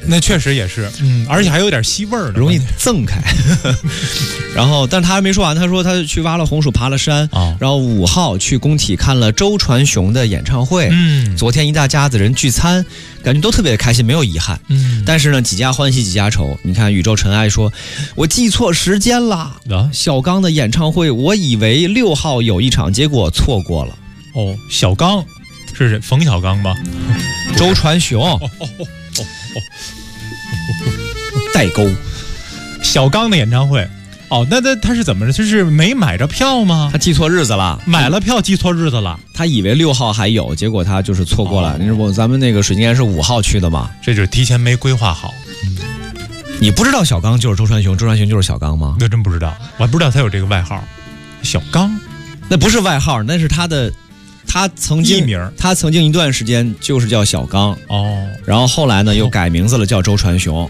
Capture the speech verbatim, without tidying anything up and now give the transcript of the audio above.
那确实也是，嗯，而且还有点吸味儿， 容易赠开。然后，但他还没说完，他说他去挖了红薯，爬了山， 哦、 然后五号去工体看了周传雄的演唱会。 嗯， 昨天一大家子人聚餐，感觉都特别开心，没有遗憾。 嗯， 但是呢，几家欢喜几家愁。你看，宇宙尘埃说，我记错时间了。 啊， 小刚的演唱会，我以为六号有一场，结果错过了。 哦，小刚是谁？冯小刚吗？ 周传雄。 哦哦哦哦哦， 代沟。 小刚的演唱会。哦，那那他是怎么着？就是没买着票吗？ 他记错日子了， 买了票记错日子了。 他以为六号还有，结果他就是错过了。你、哦、说咱们那个水晶岩是五号去的嘛？ 这就是提前没规划好。 嗯、你不知道小刚就是周传雄，周传雄就是小刚吗？ 那真不知道，我还不知道他有这个外号。小刚， 那不是外号，那是他的，他曾经艺名， 他曾经一段时间就是叫小刚哦， 然后后来呢又改名字了，叫周传雄。